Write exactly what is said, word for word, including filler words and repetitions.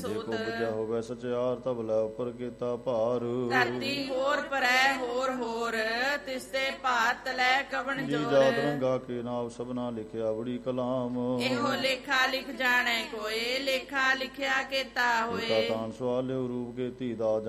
ਜੇ ਕੋ ਬੁਝਿਆ ਹੋਵੇ ਸਚਿਆਰ ਤਬ ਲੈ ਉਪਰ ਕੀਤਾ ਭਾਰ। ਧਰਤੀ ਹੋਰ ਪਰੈ ਹੋਰ ਹੋਰ ਤਿਸਤੇ ਭਾਤ ਲੈ ਕਵਣ ਜੀ ਜੋਰ। ਜਾਤ ਰੰਗਾ ਕੇ ਨਾਮ ਸਭਨਾ ਲਿਖਿਆ ਬੜੀ ਕਲਾਮ। ਇਹੋ ਲੇਖਾ ਲਿਖ ਜਾਣੈ ਕੋਏ ਲੇਖਾ ਲਿਖਿਆ ਕੀਤਾ ਹੋਏ। ਤਾਂ ਸਵਾਲਿਓ ਰੂਪ ਕੇ ਧੀ ਦਾ